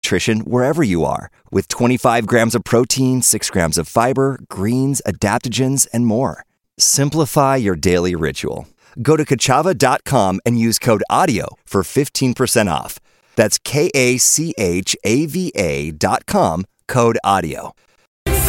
nutrition wherever you are with 25 grams of protein, 6 grams of fiber, greens, adaptogens, and more. Simplify your daily ritual. Go to Kachava.com and use code AUDIO for 15% off. That's KACHAVA.com, code AUDIO.